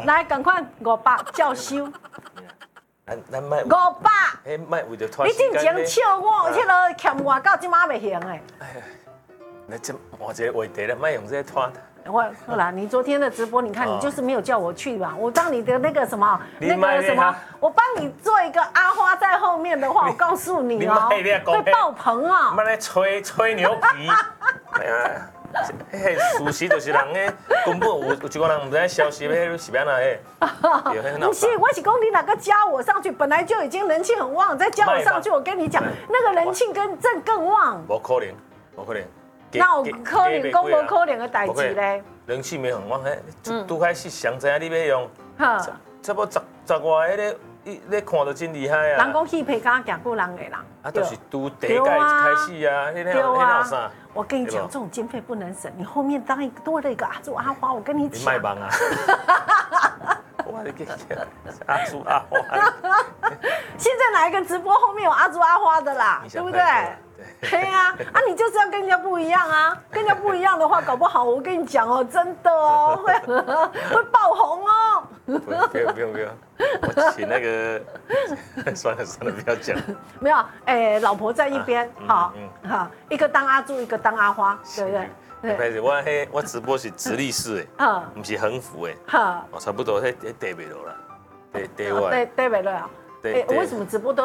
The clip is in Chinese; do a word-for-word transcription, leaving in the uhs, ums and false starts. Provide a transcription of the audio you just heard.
来，赶快五百照收。 咱咱卖五百。 哎，卖为着拖你时间之前笑我，迄个欠我到即马未还诶。 哎呀，那这换一个话题了，卖用这拖。 我好啦，你昨天的直播，你看哦你就是没有叫我去吧？我当你的那个什么， 你那个什么，我帮你做一个阿花在后面的话，我告诉你哦，会爆棚啊！ 慢来吹吹牛皮，哎呀，迄事实就是人诶，根本有有一个人唔知消息，迄是安那诶。 不是，我是讲你哪个加我上去，本来就已经人气很旺，再加我上去，我跟你讲，那个人气跟正更旺。 无可能，无可能。 那有可能讲无可能的代志咧？ 人气没很旺，嘿，拄开始上知影你要用，差不多十十外迄个，你你看到真厉害啊！ 人讲戏皮敢行过人的人， 啊，就是拄第一届开始啊，迄个迄有啥？ 我跟你讲，这种经费不能省，你后面当一多了一个阿朱阿花，我跟你讲。 你卖忙啊！我的天，阿朱阿花。 现在哪一个直播后面有阿朱阿花的啦？对不对？对呀，啊，你就是要跟人家不一样啊！跟人家不一样的话，搞不好我跟你讲哦，真的哦，会会爆红哦。 不用不用不用不用，我请那个，算了算了，不要讲。 没有，哎，老婆在一边，好，好，一个当阿朱，一个当阿花，对不对？ 对。是，我迄我直播是直立式的，嗯，不是横幅的，哈，差不多迄迄地袂落啦，地地外， 地地袂落啊。哎，为什么直播都？